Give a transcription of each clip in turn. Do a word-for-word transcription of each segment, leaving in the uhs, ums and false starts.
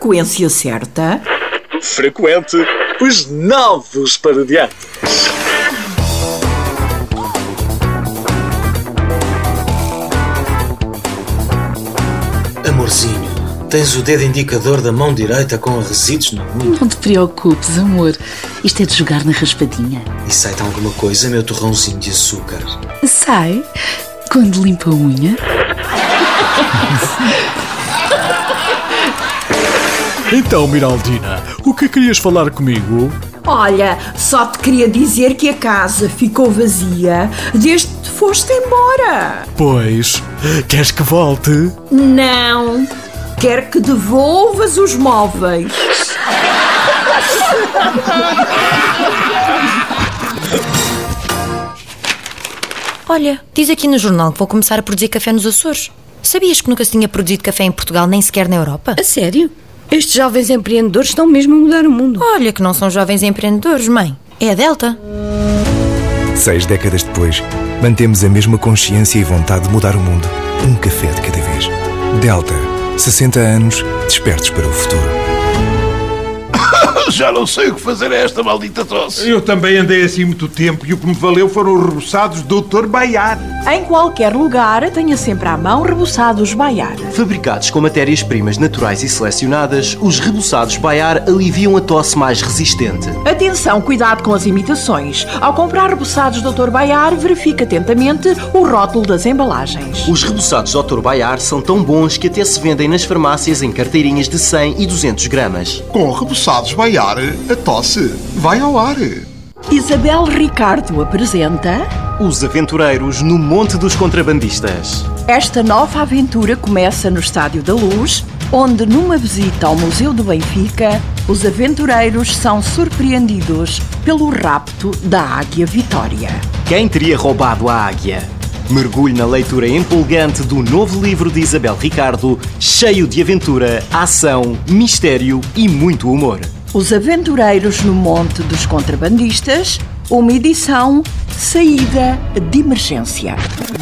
frequência certa? Frequente os novos parodiantes. Amorzinho, tens o dedo indicador da mão direita com resíduos na unha? Não te preocupes, amor. Isto é de jogar na raspadinha. E sai-te alguma coisa, meu torrãozinho de açúcar? Sai? Quando limpa a unha? Então, Miraldina, o que querias falar comigo? Olha, só te queria dizer que a casa ficou vazia desde que te foste embora. Pois, queres que volte? Não, quero que devolvas os móveis. Olha, diz aqui no jornal que vou começar a produzir café nos Açores. Sabias que nunca se tinha produzido café em Portugal, nem sequer na Europa? A sério? Estes jovens empreendedores estão mesmo a mudar o mundo. Olha que não são jovens empreendedores, mãe. É a Delta. Seis décadas depois, mantemos a mesma consciência e vontade de mudar o mundo. Um café de cada vez. Delta. sessenta anos, despertos para o futuro. Já não sei o que fazer a esta maldita tosse. Eu também andei assim muito tempo e o que me valeu foram os reboçados doutor Baiar. Em qualquer lugar, tenha sempre à mão reboçados Baiar. Fabricados com matérias-primas naturais e selecionadas, os reboçados Baiar aliviam a tosse mais resistente. Atenção, cuidado com as imitações. Ao comprar reboçados doutor Baiar, verifique atentamente o rótulo das embalagens. Os reboçados doutor Baiar são tão bons que até se vendem nas farmácias em carteirinhas de cem e duzentos gramas. Com reboçados Baiar, a tosse vai ao ar. Isabel Ricardo apresenta Os Aventureiros no Monte dos Contrabandistas. Esta nova aventura começa no Estádio da Luz, onde numa visita ao Museu do Benfica, os aventureiros são surpreendidos pelo rapto da Águia Vitória. Quem teria roubado a águia? Mergulhe na leitura empolgante do novo livro de Isabel Ricardo, cheio de aventura, ação, mistério e muito humor. Os Aventureiros no Monte dos Contrabandistas, uma edição saída de emergência.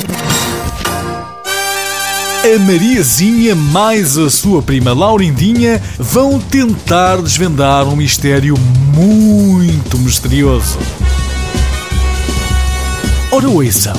A Mariazinha mais a sua prima Laurindinha vão tentar desvendar um mistério muito misterioso. Ora, ouçam.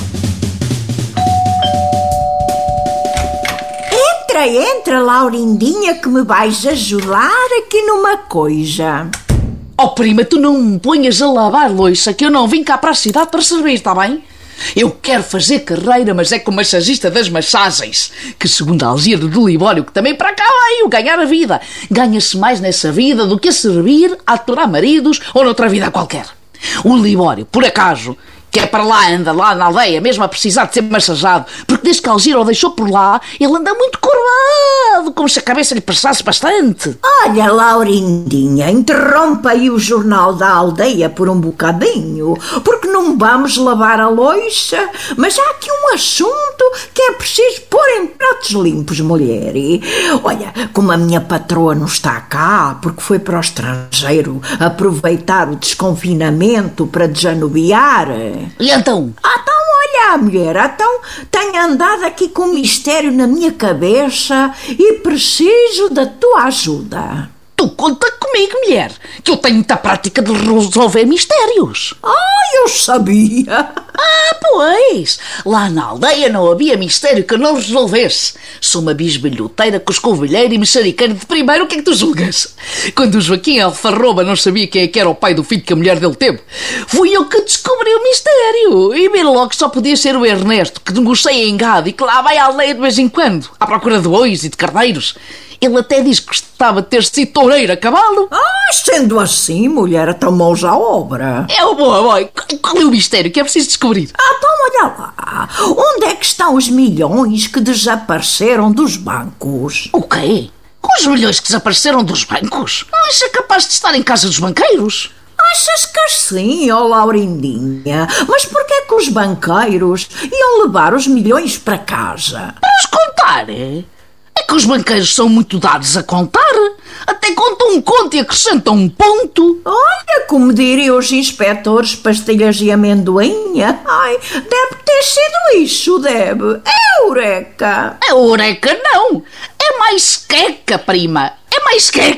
Entra, entra, Laurindinha, que me vais ajudar aqui numa coisa. Oh, prima, tu não me ponhas a lavar louça, que eu não vim cá para a cidade para servir, está bem? Eu quero fazer carreira, mas é como massagista das massagens, que segundo a Alzira do Libório, que também para cá veio ganhar a vida. Ganha-se mais nessa vida do que a servir, a aturar maridos ou noutra vida qualquer. O Libório, por acaso, que é para lá, anda lá na aldeia, mesmo a precisar de ser massajado, porque desde que a Alzira o deixou por lá, ele anda muito curvado, como se a cabeça lhe pressasse bastante. Olha, Laurindinha, interrompa aí o jornal da aldeia por um bocadinho, porque não vamos lavar a louça, mas há aqui um assunto que é preciso pôr em pratos limpos, mulher. E, olha, como a minha patroa não está cá, porque foi para o estrangeiro aproveitar o desconfinamento para desanuviar... E então? Ah, então, olha, mulher, então tenho andado aqui com um mistério na minha cabeça e preciso da tua ajuda. Tu conta comigo, mulher, que eu tenho muita prática de resolver mistérios. Ah, eu sabia. Ah, pois, lá na aldeia não havia mistério que eu não resolvesse. Sou uma bisbilhoteira, coscovilheira e mexeriqueira de primeiro, o que é que tu julgas? Quando o Joaquim Alfarroba não sabia quem é que era o pai do filho que a mulher dele teve, fui eu que descobri o mistério. E vi logo que só podia ser o Ernesto, que negociei em gado e que lá vai à aldeia de vez em quando, à procura de bois e de cardeiros. Ele até diz que gostava de ter sido toureiro a cavalo. Ah, sendo assim, mulher, então mãos à obra. É o boa, boy. Qual é o mistério que é preciso descobrir? Ah, então olha lá. Onde é que estão os milhões que desapareceram dos bancos? O quê? Os milhões que desapareceram dos bancos? Não isso é capaz de estar em casa dos banqueiros? Achas que assim, ó, Laurindinha? Mas porquê é que os banqueiros iam levar os milhões para casa? Para os contar, é? É que os banqueiros são muito dados a contar. Até contam um conto e acrescentam um ponto. Olha, como diriam os inspectores, pastilhas e amendoim. Ai, deve ter sido isso, deve. É eureka. É eureka, não. É mais queca, prima. É mais queca.